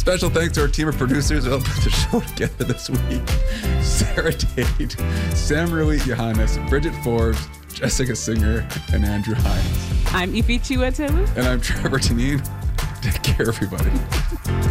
Special thanks to our team of producers who helped put the show together this week. Sarah Tate, Sam Rui Johannes, Bridget Forbes, Jessica Singer, and Andrew Hines. I'm Ife Chiwetel. And I'm Trevor Tanine. Take care, everybody.